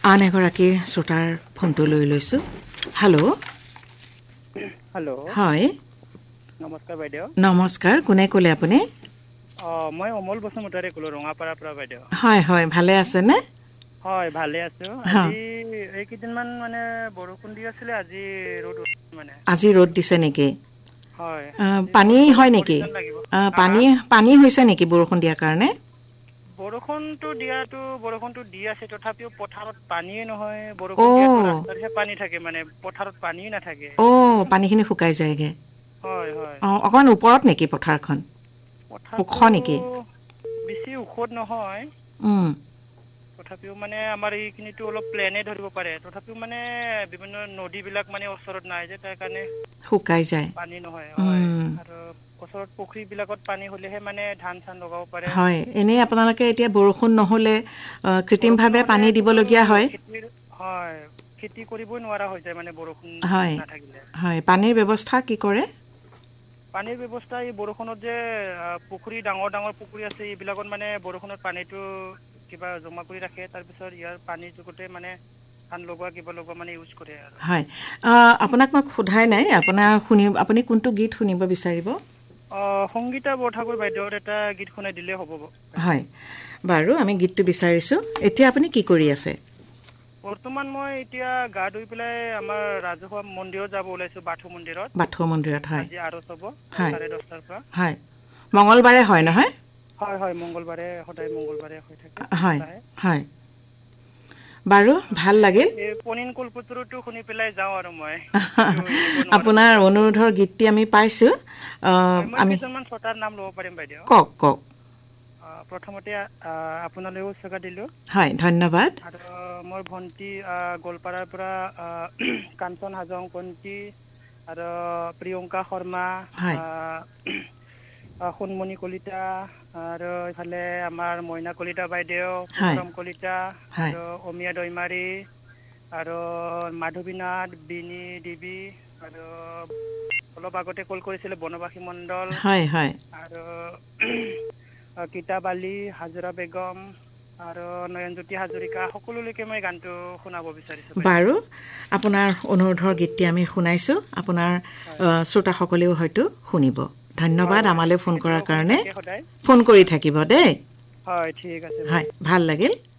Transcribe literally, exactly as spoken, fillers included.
আন এগৰাকী শ্ৰোতাৰ ফোনটো লৈ লৈছো হেল্ল' হেল্ল' হয় নমস্কাৰ বাইদেউ নমস্কাৰ কোনে ক'লে আপুনি অ মই অমল বসুমতাৰী ক'লো ৰঙাপাৰাৰ পৰা বাইদেউ হয় হয় ভালে আছে নে হয় ভালে আছো আজি এই কেইদিনমান মানে বৰষুণ দি আছিলে আজি ৰ'দ মানে আজি ৰ'দ দিছে নেকি হয় আজি পানী বৰষুণ হয় পৰি নেকি যেন লাগিব হা হা পানী পানী হৈছে নেকি বৰষুণ দিয়াৰ কাৰণে বৰষুণটো দিয়াতো বৰষুণটো দি আছে তথাপিও পথাৰত পানীয়ে নহয় অ বৰষুণ দিয়াতো ৰাস্তাতহে পানী থাকে মানে পথাৰত পানী নাথাকে অ পানীখিনি শুকাই যায়গে হয় হয় অ অকমান ওপৰত নেকি পথাৰখন ওখ পথাৰটো নেকি বেছি ওখত নহয় উম তথাপিও মানে আমাৰ এইখিনিতো অলপ প্লেনে ধৰিব পাৰে তথাপিও মানে বিভিন্ন নদীবিলাক মানে ওচৰত নাই যে তাৰ কাৰণে শুকাই যায় পানী নহয় হয় উম আৰু ওচৰত পুখুৰী বিলাকত পানী হলেহে মানে ধান চান লগাব পাৰে হয় এনেই আপোনালোকে এতিয়া বৰষুণ নহলে বৰষুণ কৃত্ৰিমভাৱে নহলে পানী কোনো দিবলগীয়া হয় খেতিৰ হয় খেতি কৰিবই নোৱাৰা হৈ যায় মানে বৰষুণ হয় নাথাকিলে হয় পানীৰ ব্যৱস্থা কি কৰে পানীৰ ব্যৱস্থা এই বৰষুণত যে পুখুৰী ডাঙৰ ডাঙৰ পুখুৰী আছে এইবিলাকত মানে বৰষুণত পানীটো কিবা জমা কৰি ৰাখে তাৰ পিছত ইয়াৰ পানীৰ যুগতে মানে ধান লগোৱা কিবা লগোৱা মানে ইউজ কৰে আৰু হয় আপোনাক মই সোধাই নাই আপোনাৰ শুনি আপুনি কোনটো গীত শুনিব বিচাৰিব অ সংগীতা বৰঠাকুৰ বাইদেউৰ এটা গীত শুনাই দিলেই হ'ব বাইদেউ হয় বাৰু আমি গীতটো বিচাৰিছোঁ এতিয়া আপুনি কি কৰি হয় আছে বৰ্তমান মই এতিয়া গা ধুই পেলাই আমাৰ ৰাজহুৱা মন্দিৰত যাব ওলাইছো বাথৌ মন্দিৰত বাথৌ মন্দিৰত হয় আজি আৰজ হ'ব হয় চাৰে দহটাৰ পৰা হয় মঙলবাৰে হয় নহয় হয় হয় মংগলবাৰে সদায় মংগলবাৰে হৈ থাকে হয় সপ্তাহে হয় বাৰু ভাল লাগিল এই পনিন কলপতৰুটো শুনি পেলাই যাওঁ আৰু মই গীতটো এৰিব নোৱাৰো আপোনাৰ তেতিয়ালৈকে অনুৰোধৰ গীতটি আমি পাইছোঁ হয় মই আমি কেইজনমান শ্ৰোতাৰ নাম ল'ব পাৰিম বাইদেউ কওক কওক প্ৰথমতে আপোনালৈও উছৰ্গা দিলোঁ হয় ধন্যবাদ আৰু মোৰ ভন্টি গোৱালপাৰাৰ পৰা কাঞ্চন হাজং ভন্টি আৰু প্ৰিয়ংকা শৰ্মা হয় সোণমণি কলিতা আৰু এইফালে আমাৰ মইনা কলিতা বাইদেউ হয় পুনৰম কলিতা হয় আৰু অমিয়া দৈমাৰী আৰু মাধৱী নাথ বিনী দেৱী আৰু অলপ আগতে কল কৰিছিলে বনবাসী মণ্ডল হয় হয় আৰু কিতাপ আলী হাজৰা বেগম আৰু নয়নজ্যোতি হাজৰিকা সকলোলৈকে মই গানটো শুনাব বিচাৰিছোঁ বাইদেউ বাৰু আপোনাৰ অনুৰোধৰ গীতটি আমি শুনাইছোঁ আপোনাৰ হয় শ্ৰোতাসকলেও হয়তো শুনিব হয় ধন্যবাদ হয় আমালৈ ফোন তেখেতেও কৰাৰ শুনি কাৰণে থাকে সদায় ফোন কৰি থাকিব দেই হয় ঠিক আছে হয় বাইদেউ ভাল লাগিল